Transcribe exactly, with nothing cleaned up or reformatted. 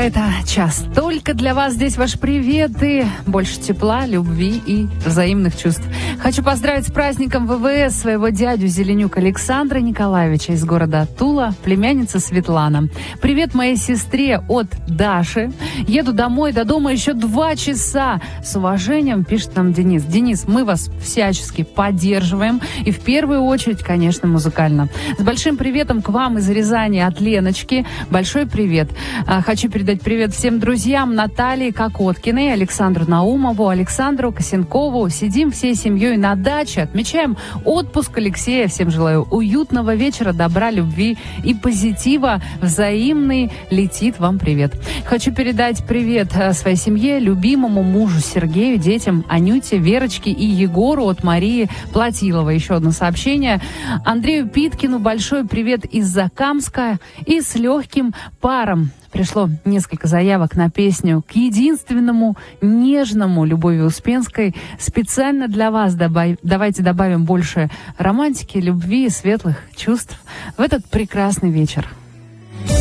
это час только для вас. Здесь ваш привет и больше тепла, любви и взаимных чувств. Хочу поздравить с праздником ВВС своего дядю Зеленюк Александра Николаевича из города Тула, племянница Светлана. Привет моей сестре от Даши. Еду домой, до дома еще два часа. С уважением, пишет нам Денис. Денис, мы вас всячески поддерживаем. И в первую очередь, конечно, музыкально. С большим приветом к вам из Рязани от Леночки. Большой привет. Хочу передать привет всем друзьям Наталье Кокоткиной, Александру Наумову, Александру Косенкову. Сидим всей семьей на даче, отмечаем отпуск Алексея. Всем желаю уютного вечера, добра, любви и позитива. Взаимный летит вам привет. Хочу передать привет своей семье, любимому мужу Сергею, детям Анюте, Верочке и Егору от Марии Платиловой. Еще одно сообщение. Андрею Питкину большой привет из Закамска и с легким паром. Пришло несколько заявок на песню к единственному нежному Любови Успенской. Специально для вас добав... давайте добавим больше романтики, любви и светлых чувств в этот прекрасный вечер.